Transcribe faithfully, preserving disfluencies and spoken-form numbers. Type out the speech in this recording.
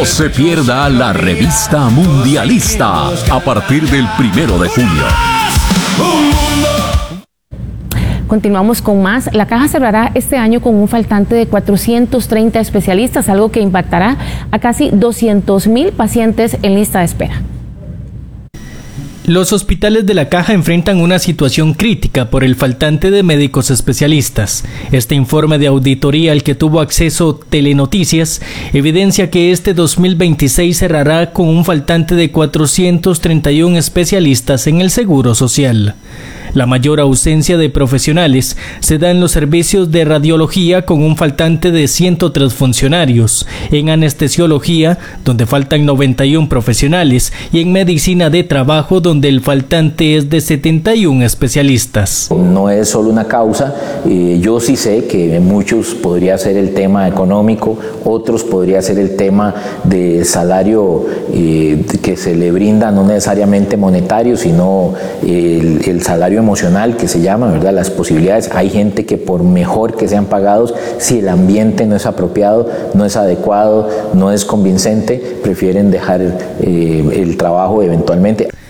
No se pierda la revista Mundialista a partir del primero de julio. Continuamos con más. La Caja cerrará este año con un faltante de cuatrocientos treinta especialistas, algo que impactará a casi doscientos mil pacientes en lista de espera. Los hospitales de la Caja enfrentan una situación crítica por el faltante de médicos especialistas. Este informe de auditoría al que tuvo acceso Telenoticias evidencia que este dos mil veintiséis cerrará con un faltante de cuatrocientos treinta y uno especialistas en el Seguro Social. La mayor ausencia de profesionales se da en los servicios de radiología con un faltante de ciento tres funcionarios, en anestesiología, donde faltan noventa y uno profesionales, y en medicina de trabajo, donde el faltante es de setenta y uno especialistas. No es solo una causa, eh, yo sí sé que muchos podría ser el tema económico, otros podría ser el tema de salario eh, que se le brinda, no necesariamente monetario, sino el, el salario emocional que se llama, ¿verdad? Las posibilidades. Hay gente que por mejor que sean pagados, si el ambiente no es apropiado, no es adecuado, no es convincente, prefieren dejar eh, el trabajo eventualmente.